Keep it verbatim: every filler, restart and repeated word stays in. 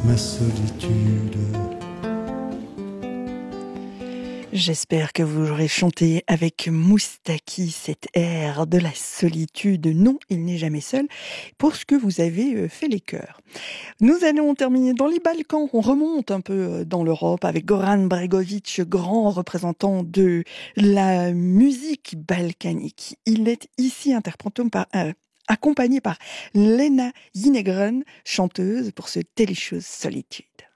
ma solitude. J'espère que vous aurez chanté avec Moustaki cet air de la solitude. Non, il n'est jamais seul, pour ce que vous avez fait les chœurs. Nous allons terminer dans les Balkans. On remonte un peu dans l'Europe avec Goran Bregović, grand représentant de la musique balkanique. Il est ici interprété par... Euh, accompagné par Lena Yinegren, chanteuse pour ce Delicious Solitude.